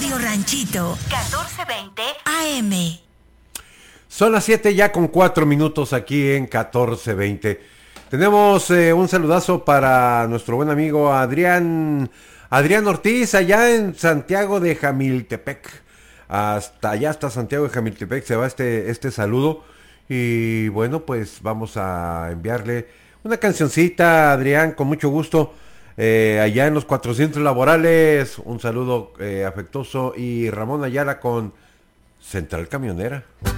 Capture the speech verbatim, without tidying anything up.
Radio Ranchito, catorce veinte A M. Son las siete ya con cuatro minutos aquí en catorce veinte. Tenemos eh, un saludazo para nuestro buen amigo Adrián, Adrián Ortiz, allá en Santiago de Jamiltepec. Hasta allá, hasta Santiago de Jamiltepec se va este, este saludo. Y bueno, pues vamos a enviarle una cancioncita, Adrián, con mucho gusto. Eh, allá en los cuatrocientos laborales, un saludo eh, afectuoso. Y Ramón Ayala con Central Camionera.